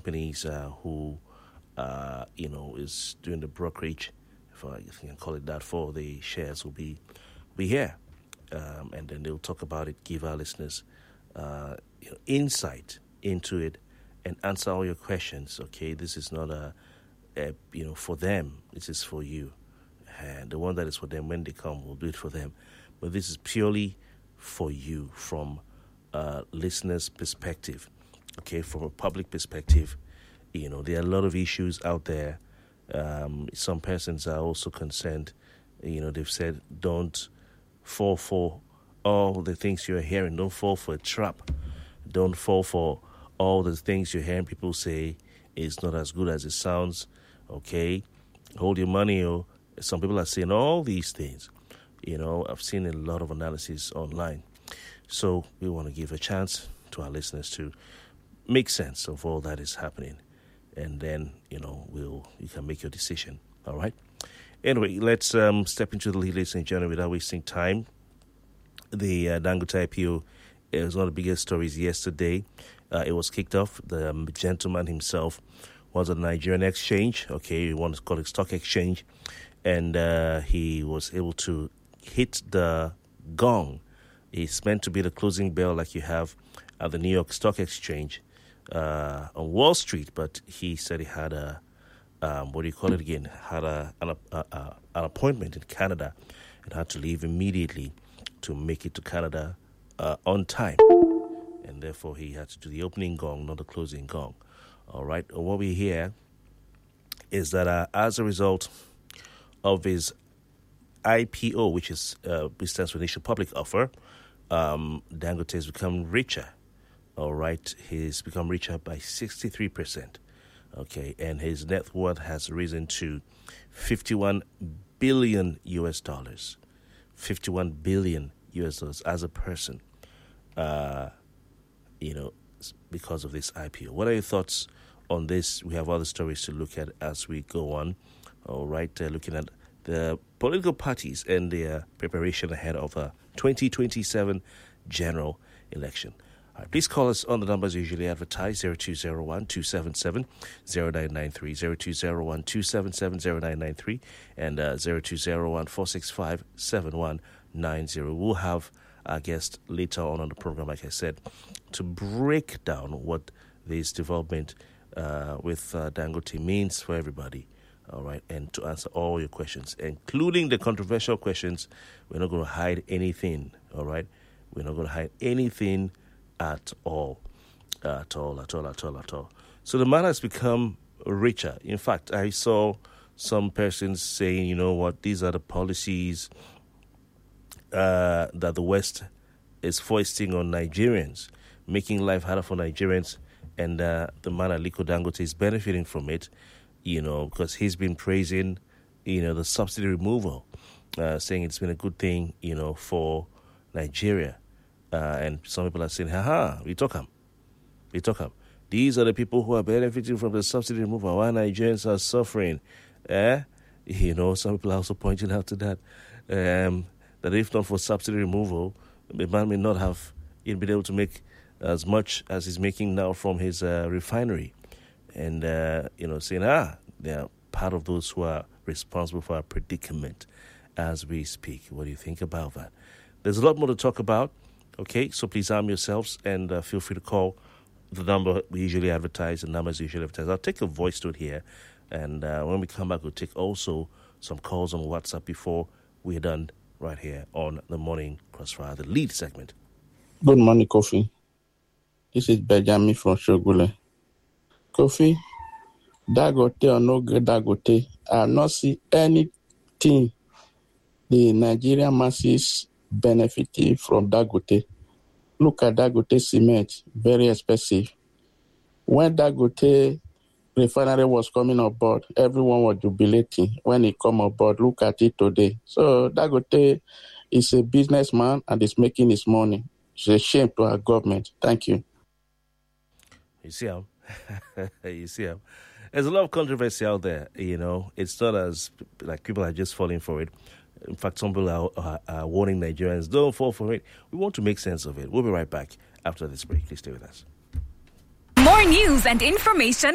companies who, is doing the brokerage, if I can call it that, for the shares will be here. And then they'll talk about it, give our listeners insight into it, and answer all your questions. Okay, this is not for them. This is for you. And the one that is for them, when they come, we'll do it for them. But this is purely for you from a listener's perspective. Okay, from a public perspective, there are a lot of issues out there. Some persons are also concerned. They've said, don't fall for all the things you're hearing. Don't fall for a trap. Don't fall for all the things you're hearing people say is not as good as it sounds. Okay, hold your money. Or some people are saying all these things. I've seen a lot of analysis online. So we want to give a chance to our listeners to make sense of all that is happening. And then, you can make your decision. All right. Anyway, let's step into the lead, ladies and gentlemen, without wasting time. The Dangote IPO was one of the biggest stories yesterday. It was kicked off. The gentleman himself was at the Nigerian exchange. Okay, we want to call it stock exchange. And he was able to hit the gong. It's meant to be the closing bell like you have at the New York Stock Exchange on Wall Street, but he said he had had an appointment in Canada and had to leave immediately to make it to Canada on time. And therefore, he had to do the opening gong, not the closing gong. All right. What we hear is that as a result of his IPO, which stands for Initial Public Offer, Dangote has become richer. All right, he's become richer by 63%. Okay, and his net worth has risen to $51 billion US. $51 billion US as a person. Because of this IPO. What are your thoughts on this? We have other stories to look at as we go on. All right, looking at the political parties and their preparation ahead of a 2027 general election. All right, please call us on the numbers usually advertised, 0201-277-0993, 0201-277-0993, and 0201-465-7190. We'll have our guest later on the program, like I said, to break down what this development with Dangote means for everybody. All right, and to answer all your questions, including the controversial questions. We're not going to hide anything. All right, we're not going to hide anything at all. So the man has become richer. In fact, I saw some persons saying, these are the policies that the West is foisting on Nigerians, making life harder for Nigerians, and the man Aliko Dangote is benefiting from it. Because he's been praising, the subsidy removal, saying it's been a good thing, for Nigeria. And some people are saying, we talk them. These are the people who are benefiting from the subsidy removal while Nigerians are suffering. Some people are also pointing out to that, that if not for subsidy removal, the man may not have been able to make as much as he's making now from his refinery. And, saying, they are part of those who are responsible for our predicament as we speak. What do you think about that? There's a lot more to talk about. Okay, so please arm yourselves and feel free to call the number we usually advertise, the numbers usually advertise. I'll take a voice note here. And when we come back, we'll take also some calls on WhatsApp before we're done right here on the Morning Crossfire, the lead segment. Good morning, Kofi. This is Benjamin from Shogule. Kofi, Dangote or no Dangote, I have not seen anything the Nigerian masses benefiting from Dangote. Look at Dangote cement, very expensive. When Dangote refinery was coming on board, everyone was jubilating when he come on board. Look at it today. So Dangote is a businessman and is making his money. It's a shame to our government. Thank you. You see how? There's a lot of controversy out there, It's not as, like, people are just falling for it. In fact, some people are warning Nigerians, don't fall for it. We want to make sense of it. We'll be right back after this break. Please stay with us. More news and information